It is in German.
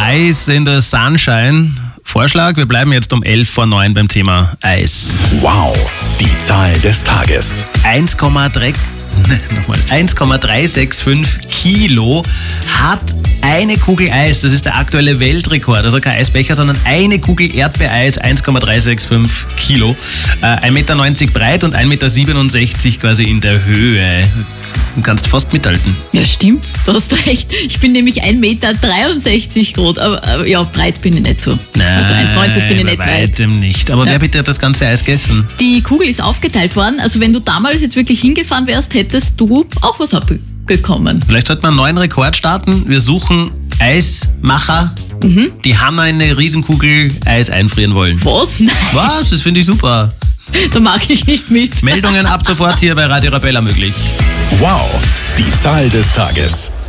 Eis in der Sunshine. Vorschlag, wir bleiben jetzt um 11:09 beim Thema Eis. Wow, die Zahl des Tages. 1,365 Kilo hat eine Kugel Eis. Das ist der aktuelle Weltrekord. Also kein Eisbecher, sondern eine Kugel Erdbeereis, 1,365 Kilo. 1,90 Meter breit und 1,67 Meter quasi in der Höhe. Du kannst fast mithalten. Ja, stimmt. Du hast recht. Ich bin nämlich 1,63 Meter groß. Aber ja, breit bin ich nicht so. Nein, also 1,90 bin ich nicht bei breit. weitem nicht. Aber wer bitte hat das ganze Eis gegessen? Die Kugel ist aufgeteilt worden. Also wenn du damals jetzt wirklich hingefahren wärst, hättest du auch was abbekommen. Vielleicht sollte man einen neuen Rekord starten. Wir suchen Eismacher, die Hanna in eine Riesenkugel Eis einfrieren wollen. Was? Nein, Was? Das finde ich super. da mag ich nicht mit. Meldungen ab sofort hier bei Radio Arabella möglich. Wow, die Zahl des Tages.